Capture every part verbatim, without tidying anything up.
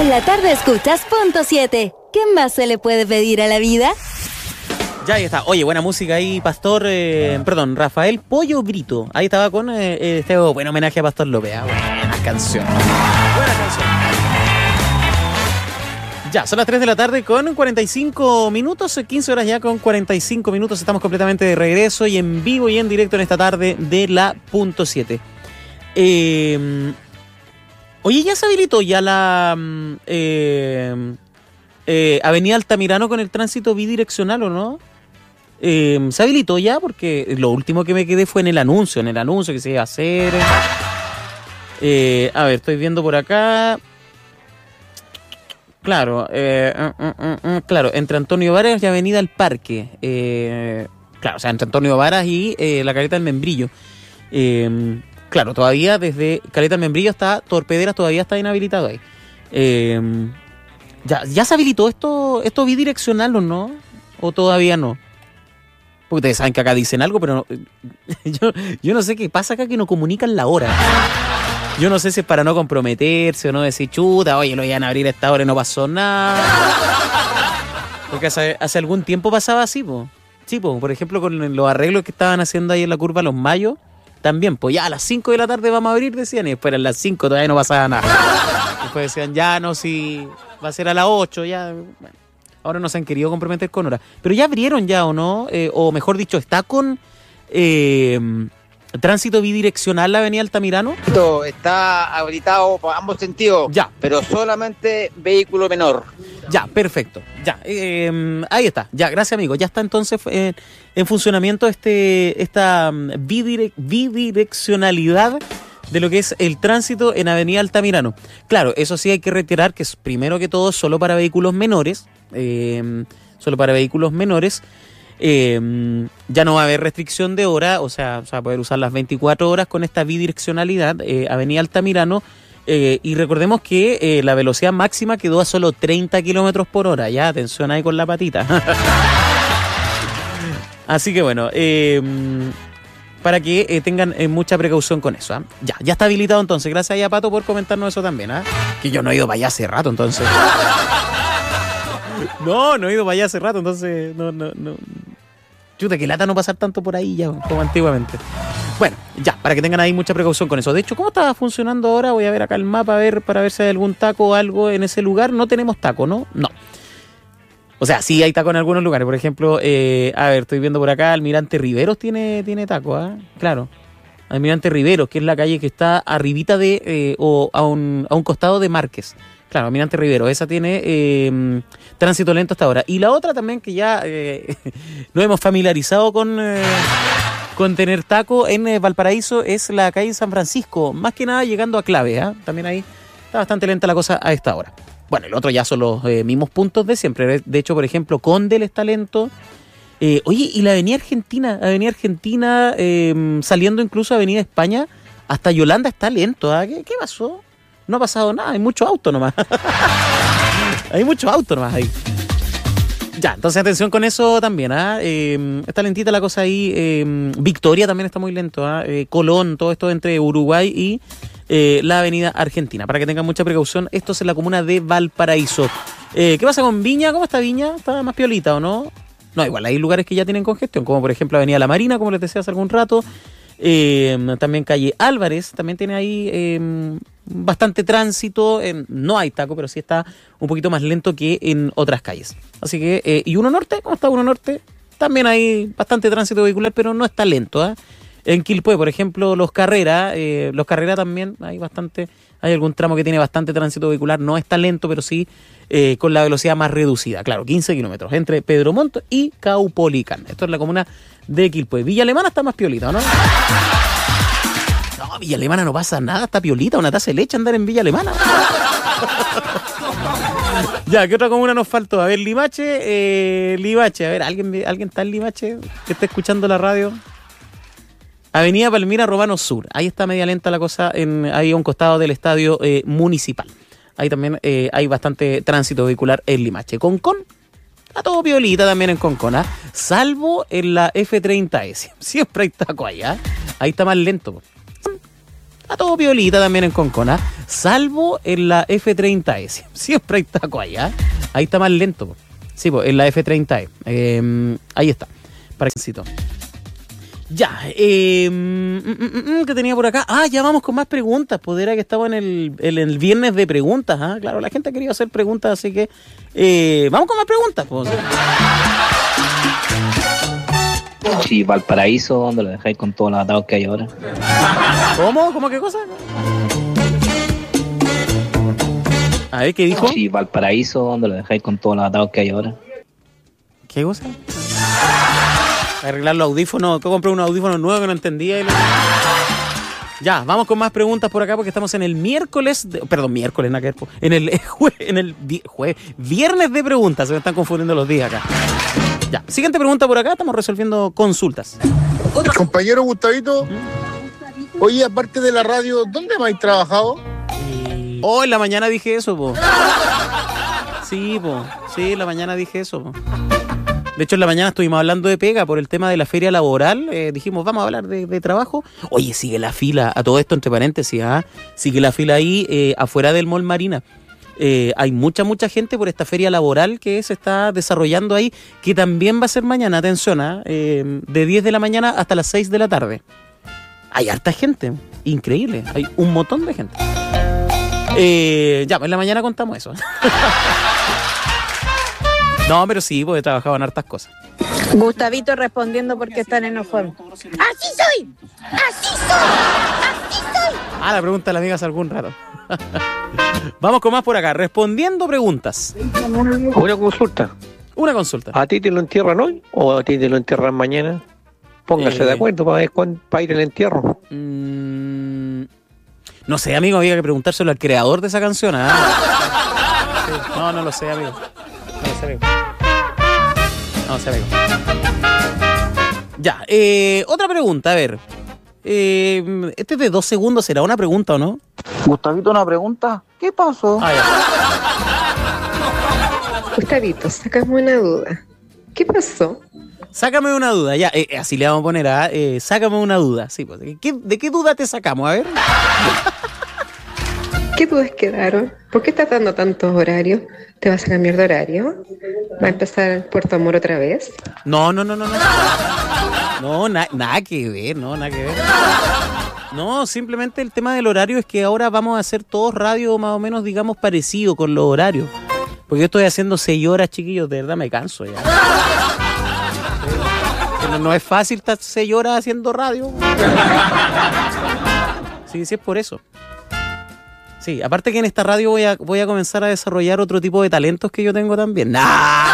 En la tarde escuchas Punto siete. ¿Qué más se le puede pedir a la vida? Ya ahí está. Oye, buena música ahí, Pastor, eh, perdón, Rafael Pollo Brito. Ahí estaba con eh, este buen homenaje a Pastor López. ¿eh? Buena canción. Buena canción. Ya, son las tres de la tarde con cuarenta y cinco minutos, quince horas ya con cuarenta y cinco minutos. Estamos completamente de regreso y en vivo y en directo en esta tarde de la Punto siete. Eh, oye, ¿ya se habilitó ya la eh, eh, Avenida Altamirano con el tránsito bidireccional o no? Eh, ¿Se habilitó ya? Porque lo último que me quedé fue en el anuncio, en el anuncio que se iba a hacer. Eh, a ver, estoy viendo por acá. Claro, eh, uh, uh, uh, claro, entre Antonio Varas y Avenida El Parque. Eh, claro, o sea, entre Antonio Varas y eh, la Caleta del Membrillo. Eh, claro, todavía desde Caleta del Membrillo hasta Torpederas todavía está inhabilitado ahí. Eh, ya, ¿Ya se habilitó esto, esto bidireccional o no? ¿O todavía no? Porque ustedes saben que acá dicen algo, pero no, yo, yo no sé qué pasa acá que no comunican la hora. Yo no sé si es para no comprometerse o no decir, chuta, oye, lo iban a abrir a esta hora y no pasó nada. Porque hace, hace algún tiempo pasaba así, po. Sí, po, por ejemplo, con los arreglos que estaban haciendo ahí en la curva Los Mayos, también, pues ya a las cinco de la tarde vamos a abrir, decían, y después a las cinco todavía no pasaba nada. Después decían, ya no, si va a ser a las ocho, ya. Bueno, ahora no se han querido comprometer con hora. Pero ya abrieron ya, ¿o no? Eh, o mejor dicho, está con... Eh, ¿tránsito bidireccional la avenida Altamirano? Está habilitado por ambos sentidos, ya, pero solamente vehículo menor. Ya, perfecto. Ya, eh, ahí está. Ya, gracias, amigo. Ya está entonces eh, en funcionamiento este esta bidire- bidireccionalidad de lo que es el tránsito en avenida Altamirano. Claro, eso sí hay que reiterar que es primero que todo solo para vehículos menores, eh, solo para vehículos menores. Eh, ya no va a haber restricción de hora, o sea, o sea poder usar las veinticuatro horas con esta bidireccionalidad, eh, avenida Altamirano, eh, y recordemos que eh, la velocidad máxima quedó a solo treinta kilómetros por hora, ya, atención ahí con la patita. Así que bueno, eh, para que eh, tengan eh, mucha precaución con eso, ¿eh? Ya, ya está habilitado entonces, gracias a Pato por comentarnos eso también, ¿eh? Que yo no he ido para allá hace rato, entonces... No, no he ido para allá hace rato, entonces no, no, no. Chuta, que lata no pasar tanto por ahí ya, como antiguamente. Bueno, ya, para que tengan ahí mucha precaución con eso. De hecho, ¿cómo está funcionando ahora? Voy a ver acá el mapa a ver, para ver si hay algún taco o algo en ese lugar. No tenemos taco, ¿no? No. O sea, sí hay taco en algunos lugares. Por ejemplo, eh, a ver, estoy viendo por acá, Almirante Riveros tiene, tiene taco, ¿ah? ¿eh? Claro. Almirante Riveros, que es la calle que está arribita de, eh, o a un, a un costado de Márquez. Claro, Almirante Rivero, esa tiene eh, tránsito lento hasta ahora. Y la otra también que ya eh, nos hemos familiarizado con, eh, con tener taco en eh, Valparaíso es la calle San Francisco, más que nada llegando a Clave, ¿eh? También ahí está bastante lenta la cosa a esta hora. Bueno, el otro ya son los eh, mismos puntos de siempre. De hecho, por ejemplo, Condel está lento. Eh, oye, y la Avenida Argentina, Avenida Argentina, eh, saliendo incluso a Avenida España, hasta Yolanda está lento, ¿eh? ¿Qué, qué pasó? No ha pasado nada, hay mucho auto nomás. Hay mucho auto nomás ahí. Ya, entonces atención con eso también, ¿ah? ¿eh? Está lentita la cosa ahí. Eh, Victoria también está muy lento, ¿ah? Eh, Colón, todo esto entre Uruguay y eh, la avenida Argentina. Para que tengan mucha precaución, esto es en la comuna de Valparaíso. Eh, ¿Qué pasa con Viña? ¿Cómo está Viña? ¿Está más piolita o no? No, igual hay lugares que ya tienen congestión, como por ejemplo Avenida La Marina, como les decía hace algún rato. Eh, también calle Álvarez, también tiene ahí eh, bastante tránsito, eh, no hay taco, pero sí está un poquito más lento que en otras calles. Así que, eh, y Uno Norte, ¿cómo está Uno Norte? También hay bastante tránsito vehicular, pero no está lento, ¿eh? En Quilpué, por ejemplo, Los Carreras, eh, Los Carreras también hay bastante, hay algún tramo que tiene bastante tránsito vehicular, no está lento, pero sí eh, con la velocidad más reducida, claro, quince kilómetros, entre Pedro Montt y Caupolicán. Esto es la comuna de Quilpué. Villa Alemana está más piolita, ¿no? No, Villa Alemana no pasa nada, está piolita, una taza de leche andar en Villa Alemana. Ya, ¿qué otra comuna nos faltó? A ver, Limache, eh, Limache, a ver, ¿alguien, ¿alguien está en Limache que esté escuchando la radio? Avenida Palmira Romano Sur, ahí está media lenta la cosa, en, ahí a un costado del estadio eh, municipal. Ahí también eh, hay bastante tránsito vehicular en Limache. Concón, está todo piolita también en Concón, ¿eh? Salvo en la F treinta S. Siempre hay taco allá. Ahí está más lento. Está todo piolita también en Concona, salvo en la F treinta E. Siempre hay taco ahí, ¿eh? Ahí está más lento. Po. Sí, pues en la F treinta E. Eh, ahí está. Para que Ya, eh, mm, mm, mm, ¿qué tenía por acá? Ah, ya vamos con más preguntas. Pues era que estaba en el, en el viernes de preguntas. ¿Ah? Claro, la gente quería hacer preguntas, así que eh, vamos con más preguntas. Pues. Sí, Valparaíso, ¿dónde lo dejáis con todos los atados que hay ahora? ¿Cómo? ¿Cómo qué cosa? A ver, ¿qué dijo? Sí, Valparaíso, ¿dónde lo dejáis con todos los atados que hay ahora? ¿Qué cosa? Arreglar los audífonos. Yo compré un audífono nuevo que no entendía. Y lo... Ya, vamos con más preguntas por acá porque estamos en el miércoles, de, perdón, miércoles, nada que ver, en el, jue, en el jue, viernes de preguntas, se me están confundiendo los días acá. Ya, siguiente pregunta por acá, estamos resolviendo consultas. Compañero Gustavito, oye, aparte de la radio, ¿dónde más has trabajado? Hoy oh, en la mañana dije eso, po. Sí, po, sí, en la mañana dije eso, po. De hecho, en la mañana estuvimos hablando de pega por el tema de la feria laboral. Eh, dijimos, vamos a hablar de, de trabajo. Oye, sigue la fila, a todo esto entre paréntesis, ¿ah? Sigue la fila ahí eh, afuera del Mall Marina. Eh, hay mucha, mucha gente por esta feria laboral que se está desarrollando ahí, que también va a ser mañana, atención, ¿ah? eh, de diez de la mañana hasta las seis de la tarde. Hay harta gente, increíble, hay un montón de gente. Eh, ya, pues en la mañana contamos eso. No, pero sí, porque he trabajado en hartas cosas. Gustavito respondiendo porque están enojados. ¡Así soy! ¡Así soy! ¡Así soy! Ah, la pregunta de la amiga hace algún rato. Vamos con más por acá, respondiendo preguntas. Una consulta. Una consulta. ¿A ti te lo entierran hoy o a ti te lo entierran mañana? Póngase eh, de acuerdo para, ver cuándo, para ir al entierro. Mmm, no sé, amigo, había que preguntárselo al creador de esa canción. ¿eh? Sí, no, no lo sé, amigo. No lo sé, amigo. No lo sé, amigo. Ya, eh, otra pregunta, a ver. Eh, este es de dos segundos, ¿será una pregunta o no? Gustavito, una pregunta. ¿Qué pasó? Ah, ya. Gustavito, sácame una duda. ¿Qué pasó? Sácame una duda, ya, eh, así le vamos a poner a, eh, sácame una duda. Sí, pues, ¿qué, ¿de qué duda te sacamos? A ver. ¿Qué dudas quedaron? ¿Por qué estás dando tantos horarios? ¿Te vas a cambiar de horario? ¿Va a empezar Puerto Amor otra vez? No, no, no, no, no. No, na- nada que ver, no, nada que ver. No, simplemente el tema del horario es que ahora vamos a hacer todos radio más o menos, digamos, parecido con los horarios. Porque yo estoy haciendo seis horas, chiquillos, de verdad me canso ya. No, no es fácil estar seis horas haciendo radio. Sí, sí, es por eso. Sí, aparte que en esta radio voy a, voy a comenzar a desarrollar otro tipo de talentos que yo tengo también. ¡Nah!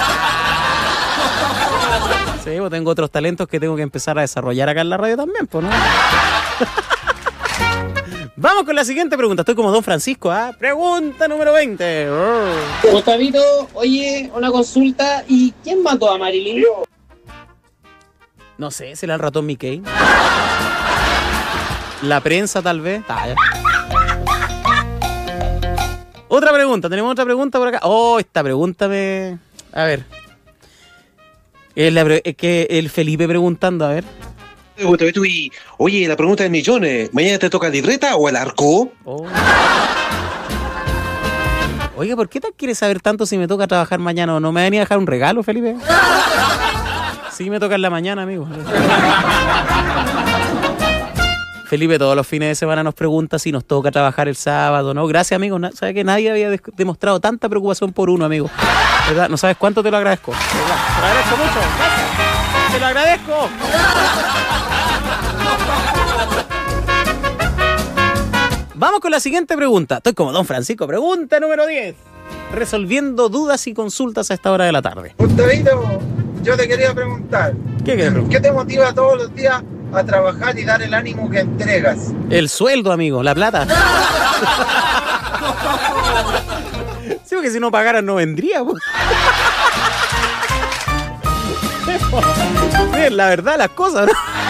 Sí, pues tengo otros talentos que tengo que empezar a desarrollar acá en la radio también, pues, ¿no? Vamos con la siguiente pregunta. Estoy como Don Francisco, ¿ah? ¿eh? Pregunta número veinte. Gustavito, oye, una consulta. ¿Y quién mató a Marilyn? No sé, ¿será el ratón Mickey? La prensa, tal vez. Ah, ya. Otra pregunta, tenemos otra pregunta por acá. Oh, esta pregunta me... A ver. Es, la pre... es que el Felipe preguntando, a ver. Oye, la pregunta de millones. ¿Mañana te toca libreta o el arco? Oh. Oiga, ¿por qué te quieres saber tanto si me toca trabajar mañana o no? ¿Me va a venir a dejar un regalo, Felipe? Sí, me toca en la mañana, amigo. Felipe todos los fines de semana nos pregunta si nos toca trabajar el sábado, ¿no? Gracias, amigo. ¿Sabes que nadie había de- demostrado tanta preocupación por uno, amigo? ¿Verdad? No sabes cuánto te lo agradezco. ¿Verdad? Te lo agradezco mucho. Gracias. Te lo agradezco. Vamos con la siguiente pregunta. Estoy como Don Francisco. Pregunta número diez. Resolviendo dudas y consultas a esta hora de la tarde. Gustavito, yo te quería preguntar. ¿Qué quieres preguntar? ¿Qué te motiva todos los días a trabajar y dar el ánimo que entregas? El sueldo, amigo, la plata. Sí, porque si no pagaran no vendría. Po. Sí, la verdad, las cosas, ¿no?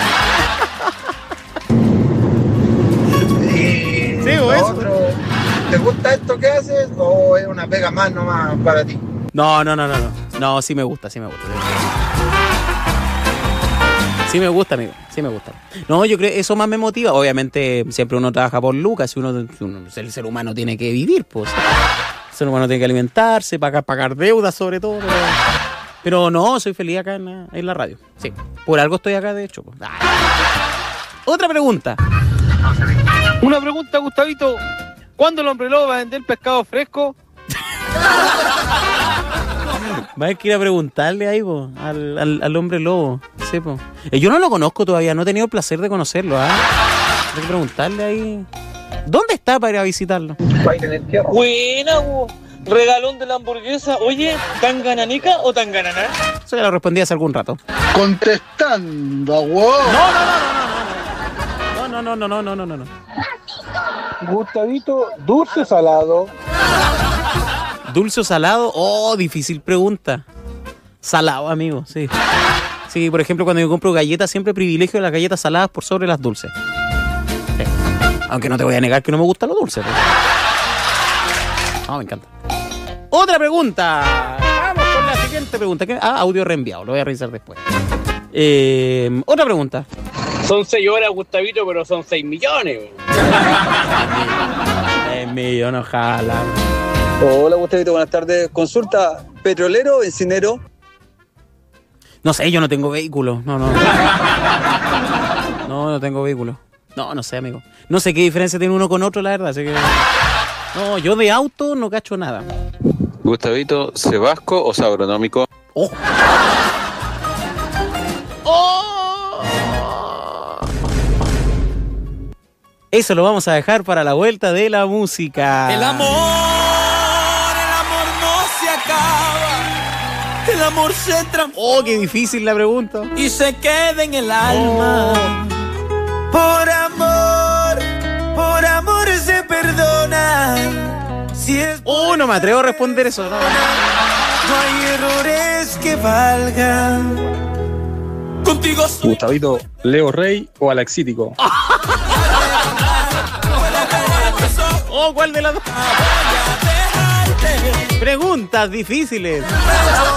Y Sí, lo o eso. otro, ¿te gusta esto que haces o es una pega más nomás para ti? No, no, no, no, no. No, sí me gusta, sí me gusta. Sí me gusta, amigo. Sí me gusta. No, yo creo que eso más me motiva. Obviamente, siempre uno trabaja por lucas. Si uno, si uno el ser humano tiene que vivir, pues. El ser humano tiene que alimentarse, pagar, pagar deudas sobre todo. Pero, pero no, soy feliz acá en la, en la radio. Sí. Por algo estoy acá, de hecho. Pues. Otra pregunta. Una pregunta, Gustavito. ¿Cuándo el hombre lobo va a vender pescado fresco? Va a haber que ir a preguntarle ahí, po, al, al, al hombre lobo. Sí, po. Eh, yo no lo conozco todavía, no he tenido el placer de conocerlo. ¿Ah? Hay que preguntarle ahí. ¿Dónde está para ir a visitarlo? Buena, bo. Regalón de la hamburguesa. Oye, ¿tan gananica o tan gananá? Eso ya lo respondí hace algún rato. Contestando, wow. No, no, no, no, no, no, no, no, no, no, no. Gustavito, dulce o salado. ¿Dulce o salado? Oh, difícil pregunta. Salado, amigo, sí. Sí, por ejemplo, cuando yo compro galletas, siempre privilegio las galletas saladas por sobre las dulces. Sí. Aunque no te voy a negar que no me gusta lo dulce. Pero... No, me encanta. Otra pregunta. Vamos con la siguiente pregunta. Ah, audio reenviado, lo voy a revisar después. Eh, otra pregunta. Son seis horas, Gustavito, pero son seis millones. seis millones, ojalá. Hola, Gustavito, buenas tardes. Consulta, ¿petrolero o bencinero? No sé, yo no tengo vehículo. No, no. No, no tengo vehículo. No, no sé, amigo. No sé qué diferencia tiene uno con otro, la verdad. Así que... No, yo de auto no cacho nada. Gustavito, ¿Sebasco o Sabronómico? ¡Oh! ¡Oh! Eso lo vamos a dejar para la vuelta de la música. El amor, el amor no se acaba. El amor se transforma. Oh, qué difícil la pregunta. Y se queda en el alma. Oh. Por amor, por amor se perdona. Si es oh, no me atrevo a responder eso. No, no hay errores que valgan. Contigo soy... Gustavito, ¿Leo Rey o Alaxítico? Oh, ¿cuál de las dos? Preguntas difíciles.